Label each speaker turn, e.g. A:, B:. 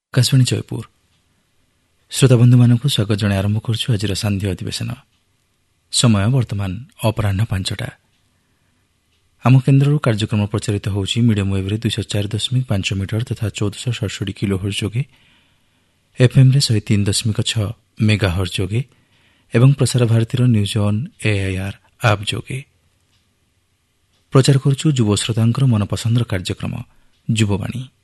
A: ଆକାଶବାଣୀ ଜୟପୁର ଶ୍ରୋତାବନ୍ଧୁମାନଙ୍କୁ ସ୍ୱାଗତ ଜଣାଇ ଆରମ୍ଭ କରୁଛୁ ଆଜିର ସାନ୍ଧ୍ୟ ଅଧିବେଶନ। ସମୟ ବର୍ତ୍ତମାନ ଅପରାହ୍ନ 5ଟା। ଆମ କେନ୍ଦ୍ରରୁ କାର୍ଯ୍ୟକ୍ରମ ପ୍ରଚାରିତ ହେଉଛି ମିଡିୟମ୍ ୱେଭ୍ରେ 204.5 ମିଟର ତଥା 1467 କିଲୋ ହର୍ଟ୍ଜ ଯୋଗେ, ଏଫ୍ଏମ୍ରେ 103.6 ମେଗା ହର୍ଟ୍ଜ ଯୋଗେ ଏବଂ ପ୍ରସାର ଭାରତୀର ନ୍ୟୁଜ୍ ଅନ୍ ଏଆଇଆର୍ ଆପ୍ ଯୋଗେ। ପ୍ରଚାର କରୁଛୁ ଯୁବ ଶ୍ରୋତାଙ୍କର ମନପସନ୍ଦର କାର୍ଯ୍ୟକ୍ରମ ଯୁବବାଣୀ।